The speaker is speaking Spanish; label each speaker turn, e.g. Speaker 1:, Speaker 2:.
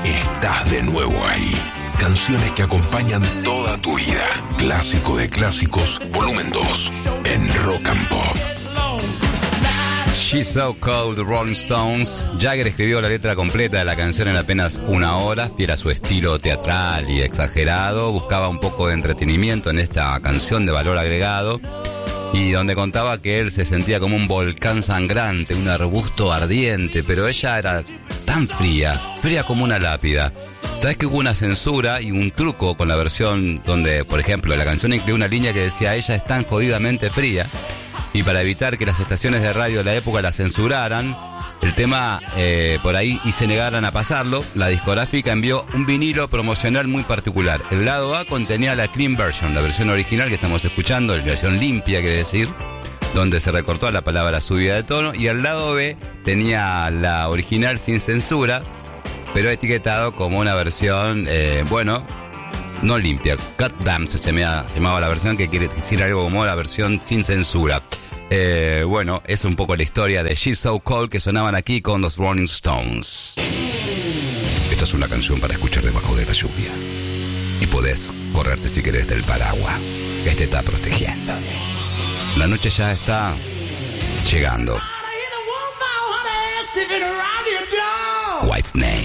Speaker 1: estás de nuevo ahí. Canciones que acompañan toda tu vida. Clásico de clásicos, volumen 2, en Rock and Pop.
Speaker 2: She's So Cold, Rolling Stones. Jagger escribió la letra completa de la canción en apenas una hora, fiel a su estilo teatral y exagerado. Buscaba un poco de entretenimiento en esta canción de valor agregado, y donde contaba que él se sentía como un volcán sangrante, un arbusto ardiente, pero ella era tan fría como una lápida. ¿Sabes que hubo una censura y un truco con la versión donde, por ejemplo, la canción incluía una línea que decía ella es tan jodidamente fría? Y para evitar que las estaciones de radio de la época la censuraran, el tema por ahí y se negaran a pasarlo, la discográfica envió un vinilo promocional muy particular. El lado A contenía la clean version, la versión original que estamos escuchando, la versión limpia quiere decir, donde se recortó la palabra subida de tono, y el lado B tenía la original sin censura, pero etiquetado como una versión, no limpia. God Damn se llamaba la versión, que quiere decir algo como la versión sin censura. Es un poco la historia de She's So Cold que sonaban aquí con los Rolling Stones. Esta es una canción para escuchar debajo de la lluvia. Y podés correrte si querés del paraguas, que te está protegiendo. La noche ya está llegando. Whitesnake.